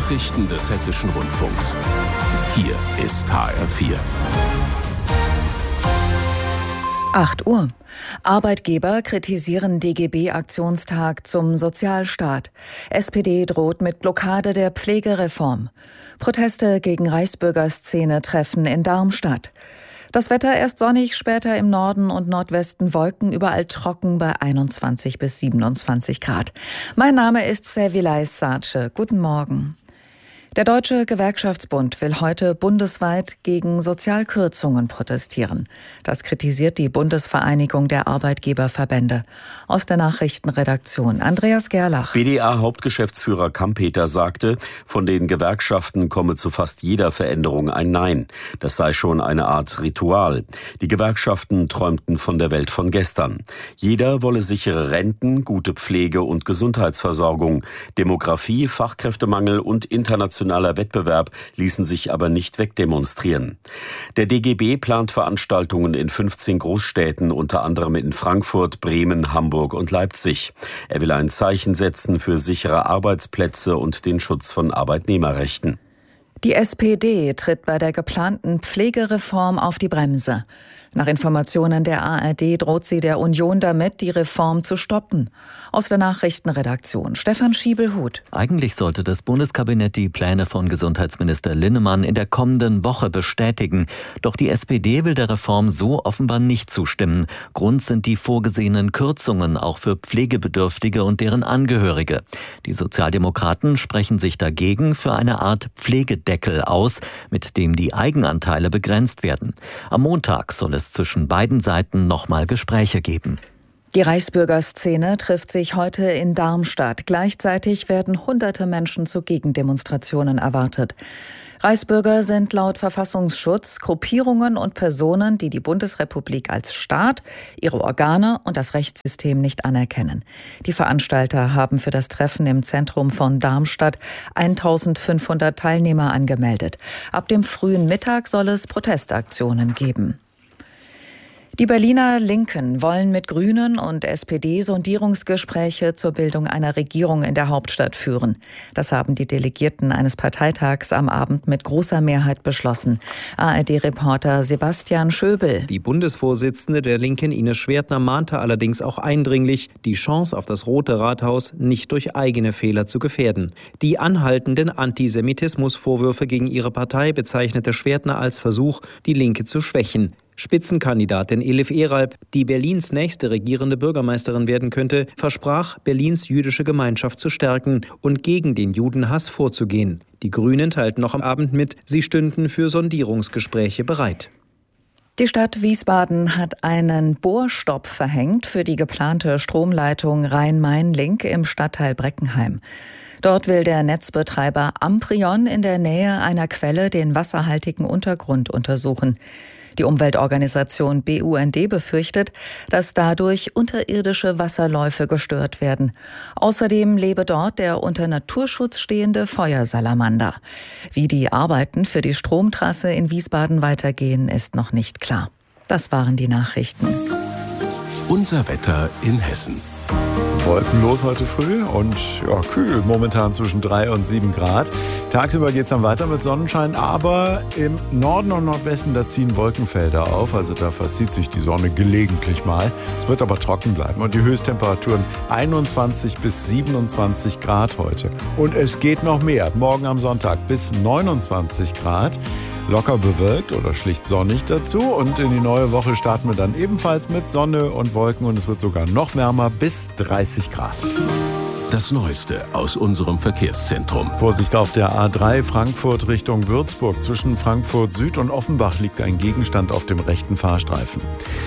Nachrichten des Hessischen Rundfunks. Hier ist HR4. 8 Uhr. Arbeitgeber kritisieren DGB-Aktionstag zum Sozialstaat. SPD droht mit Blockade der Pflegereform. Proteste gegen Reichsbürgerszene treffen in Darmstadt. Das Wetter erst sonnig, später im Norden und Nordwesten Wolken, überall trocken bei 21 bis 27 Grad. Mein Name ist Sevilay Sace. Guten Morgen. Der Deutsche Gewerkschaftsbund will heute bundesweit gegen Sozialkürzungen protestieren. Das kritisiert die Bundesvereinigung der Arbeitgeberverbände. Aus der Nachrichtenredaktion Andreas Gerlach. BDA-Hauptgeschäftsführer Kampeter sagte, von den Gewerkschaften komme zu fast jeder Veränderung ein Nein. Das sei schon eine Art Ritual. Die Gewerkschaften träumten von der Welt von gestern. Jeder wolle sichere Renten, gute Pflege und Gesundheitsversorgung. Demografie, Fachkräftemangel und internationaler Wettbewerb ließen sich aber nicht wegdemonstrieren. Der DGB plant Veranstaltungen in 15 Großstädten, unter anderem in Frankfurt, Bremen, Hamburg und Leipzig. Er will ein Zeichen setzen für sichere Arbeitsplätze und den Schutz von Arbeitnehmerrechten. Die SPD tritt bei der geplanten Pflegereform auf die Bremse. Nach Informationen der ARD droht sie der Union damit, die Reform zu stoppen. Aus der Nachrichtenredaktion Stefan Schiebel-Huth. Eigentlich sollte das Bundeskabinett die Pläne von Gesundheitsminister Linnemann in der kommenden Woche bestätigen. Doch die SPD will der Reform so offenbar nicht zustimmen. Grund sind die vorgesehenen Kürzungen auch für Pflegebedürftige und deren Angehörige. Die Sozialdemokraten sprechen sich dagegen für eine Art Pflegedeckel aus, mit dem die Eigenanteile begrenzt werden. Am Montag soll es zwischen beiden Seiten nochmal Gespräche geben. Die Reichsbürgerszene trifft sich heute in Darmstadt. Gleichzeitig werden hunderte Menschen zu Gegendemonstrationen erwartet. Reichsbürger sind laut Verfassungsschutz Gruppierungen und Personen, die die Bundesrepublik als Staat, ihre Organe und das Rechtssystem nicht anerkennen. Die Veranstalter haben für das Treffen im Zentrum von Darmstadt 1500 Teilnehmer angemeldet. Ab dem frühen Mittag soll es Protestaktionen geben. Die Berliner Linken wollen mit Grünen und SPD Sondierungsgespräche zur Bildung einer Regierung in der Hauptstadt führen. Das haben die Delegierten eines Parteitags am Abend mit großer Mehrheit beschlossen. ARD-Reporter Sebastian Schöbel. Die Bundesvorsitzende der Linken, Ines Schwertner, mahnte allerdings auch eindringlich, die Chance auf das Rote Rathaus nicht durch eigene Fehler zu gefährden. Die anhaltenden Antisemitismusvorwürfe gegen ihre Partei bezeichnete Schwertner als Versuch, die Linke zu schwächen. Spitzenkandidatin Elif Eralp, die Berlins nächste regierende Bürgermeisterin werden könnte, versprach, Berlins jüdische Gemeinschaft zu stärken und gegen den Judenhass vorzugehen. Die Grünen teilten noch am Abend mit, sie stünden für Sondierungsgespräche bereit. Die Stadt Wiesbaden hat einen Bohrstopp verhängt für die geplante Stromleitung Rhein-Main-Link im Stadtteil Breckenheim. Dort will der Netzbetreiber Amprion in der Nähe einer Quelle den wasserhaltigen Untergrund untersuchen. Die Umweltorganisation BUND befürchtet, dass dadurch unterirdische Wasserläufe gestört werden. Außerdem lebe dort der unter Naturschutz stehende Feuersalamander. Wie die Arbeiten für die Stromtrasse in Wiesbaden weitergehen, ist noch nicht klar. Das waren die Nachrichten. Unser Wetter in Hessen. Wolkenlos heute früh und kühl, momentan zwischen 3 und 7 Grad. Tagsüber geht es dann weiter mit Sonnenschein, aber im Norden und Nordwesten, da ziehen Wolkenfelder auf, also da verzieht sich die Sonne gelegentlich mal. Es wird aber trocken bleiben und die Höchsttemperaturen 21 bis 27 Grad heute. Und es geht noch mehr, morgen am Sonntag bis 29 Grad. Locker bewölkt oder schlicht sonnig dazu und in die neue Woche starten wir dann ebenfalls mit Sonne und Wolken und es wird sogar noch wärmer bis 30 Grad. Das Neueste aus unserem Verkehrszentrum. Vorsicht auf der A3 Frankfurt Richtung Würzburg. Zwischen Frankfurt Süd und Offenbach liegt ein Gegenstand auf dem rechten Fahrstreifen.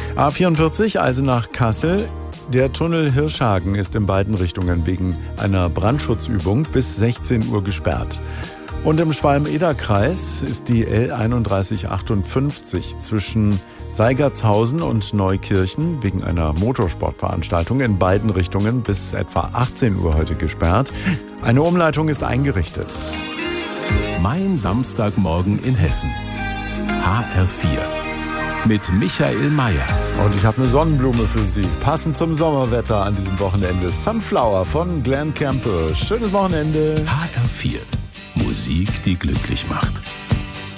A44 Eisenach-Kassel. Der Tunnel Hirschhagen ist in beiden Richtungen wegen einer Brandschutzübung bis 16 Uhr gesperrt. Und im Schwalm-Eder-Kreis ist die L3158 zwischen Seigertshausen und Neukirchen wegen einer Motorsportveranstaltung in beiden Richtungen bis etwa 18 Uhr heute gesperrt. Eine Umleitung ist eingerichtet. Mein Samstagmorgen in Hessen. HR4. Mit Michael Mayer. Und ich habe eine Sonnenblume für Sie. Passend zum Sommerwetter an diesem Wochenende. Sunflower von Glenn Campbell. Schönes Wochenende. HR4. Musik. Musik, die glücklich macht.